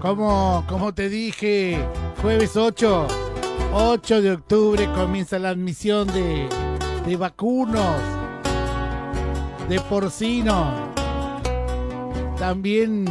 Como te dije, jueves 8 de octubre comienza la admisión de vacunos, de porcinos, también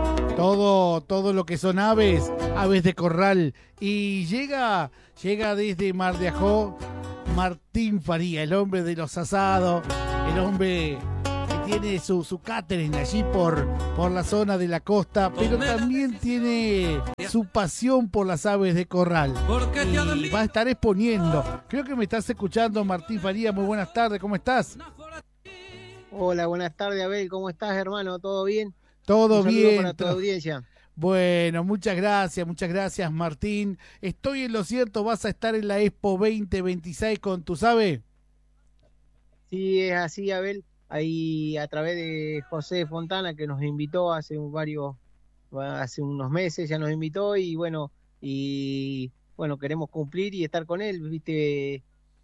todo lo que son aves de corral. Y llega desde Mar de Ajó Martín Faría, el hombre de los asados, el hombre que tiene su catering allí por la zona de la costa, pero también tiene su pasión por las aves de corral. Y va a estar exponiendo. Creo que me estás escuchando, Martín Faría. Muy buenas tardes, ¿cómo estás? Hola, buenas tardes, Abel. ¿Cómo estás, hermano? ¿Todo bien? Todo Un saludo bien. para tu audiencia. Bueno, muchas gracias, Martín. Estoy en lo cierto, vas a estar en la Expo 2026 con tu sabe. Sí, es así, Abel. Ahí a través de José Fontana, que nos invitó hace unos meses, ya nos invitó y bueno, queremos cumplir y estar con él, viste,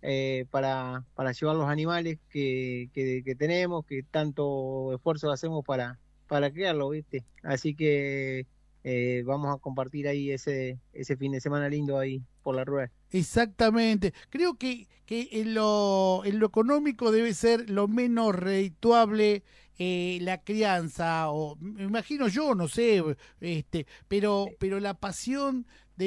para llevar los animales que tenemos, que tanto esfuerzo hacemos para criarlo, viste. Así que vamos a compartir ahí ese fin de semana lindo ahí por la rueda. Exactamente. Creo que en lo económico debe ser lo menos redituable la crianza, o me imagino yo, no sé, pero la pasión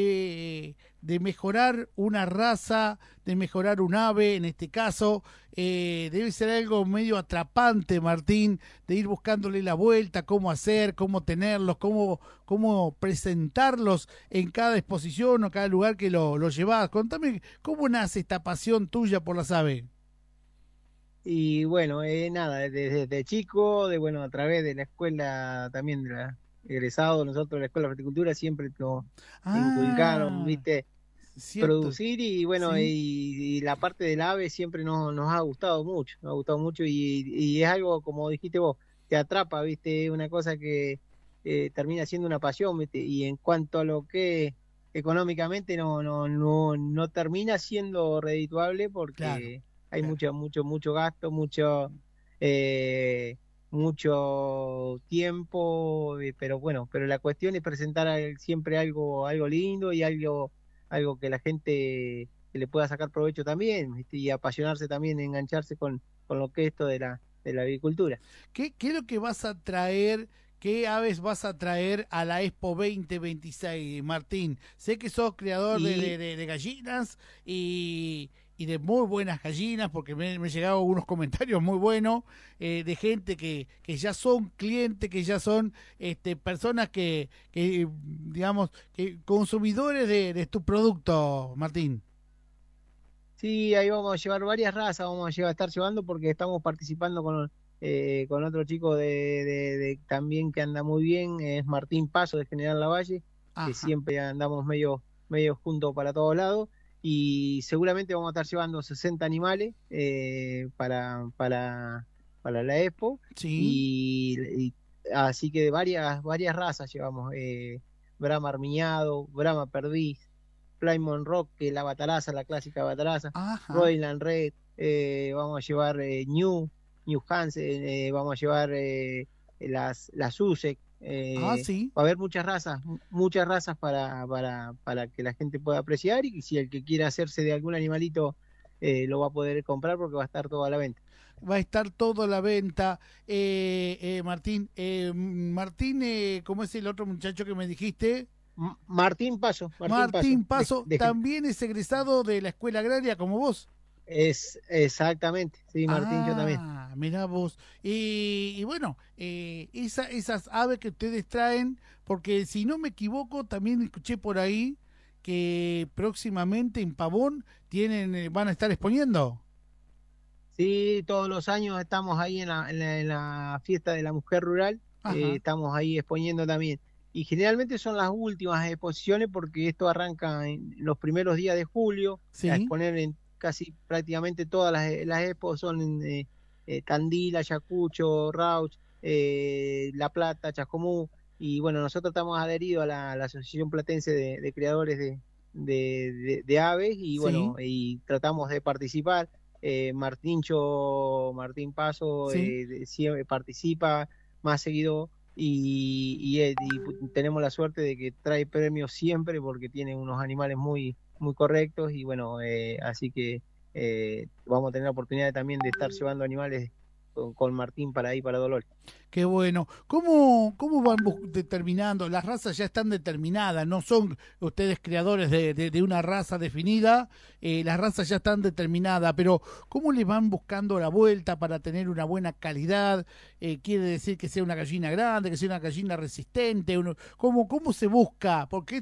de mejorar una raza, de mejorar un ave, en este caso, debe ser algo medio atrapante, Martín, de ir buscándole la vuelta, cómo hacer, cómo tenerlos, cómo presentarlos en cada exposición o cada lugar que lo llevás. Contame, ¿cómo nace esta pasión tuya por las aves? Y bueno, nada, desde chico, a través de la escuela también de la egresado, nosotros de la Escuela de Horticultura siempre nos inculcaron, Ah, viste, cierto. producir y bueno, Sí, y la parte del ave siempre nos ha gustado mucho, y es algo, como dijiste vos, te atrapa, viste, una cosa que termina siendo una pasión, viste, y en cuanto a lo que económicamente no termina siendo redituable claro, porque hay claro. mucho gasto, eh, mucho tiempo, pero la cuestión es presentar siempre algo lindo y algo que la gente que le pueda sacar provecho también, ¿viste? Y apasionarse también, engancharse con lo que es esto de la agricultura. ¿Qué es lo que vas a traer? ¿Qué aves vas a traer a la Expo 2026, Martín? Sé que sos creador Y de gallinas y de muy buenas gallinas, porque me han llegado unos comentarios muy buenos de gente que ya son clientes, que ya son personas digamos, que consumidores de tu producto, Martín. sí, ahí vamos a llevar varias razas, estar llevando porque estamos participando con otro chico también que anda muy bien, es Martín Paso de General Lavalle, que Ajá, siempre andamos medio juntos para todos lados, y seguramente vamos a estar llevando 60 animales para la Expo, sí. y así que de varias razas llevamos, Brahma Armiñado, Brahma Perdiz, Plymouth Rock, que es la bataraza, la clásica bataraza, Ajá. Royland Red, vamos a llevar New Hansen, vamos a llevar las Sussex, Ah, sí. va a haber muchas razas para que la gente pueda apreciar y si el que quiera hacerse de algún animalito lo va a poder comprar porque va a estar todo a la venta. Va a estar todo a la venta. Martín, Martín, ¿cómo es el otro muchacho que me dijiste? Martín Paso, Martín Paso también es egresado de la escuela agraria como vos. es exactamente, sí, Martín, yo también. Mirá vos. Y bueno, esas aves que ustedes traen, porque si no me equivoco, también escuché por ahí que próximamente en Pavón van a estar exponiendo. Sí, todos los años estamos ahí en la fiesta de la mujer rural, Ajá, estamos ahí exponiendo también. Y generalmente son las últimas exposiciones porque esto arranca en los primeros días de julio, a sí. exponer en casi prácticamente todas las expos son en Tandil, Ayacucho, Rauch, La Plata, Chascomú. Y bueno, nosotros estamos adheridos a la Asociación Platense de Creadores de Aves y Sí, bueno, y tratamos de participar. Martín Paso sí. siempre participa más seguido. y tenemos la suerte de que trae premios siempre porque tiene unos animales muy correctos y bueno, así que vamos a tener la oportunidad también de estar llevando animales con Martín para ahí, para Dolores. Qué bueno. ¿Cómo van determinando? Las razas ya están determinadas, no son ustedes creadores de una raza definida, las razas ya están determinadas, pero ¿cómo le van buscando la vuelta para tener una buena calidad? ¿Quiere decir que sea una gallina grande, que sea una gallina resistente? ¿Cómo se busca? Porque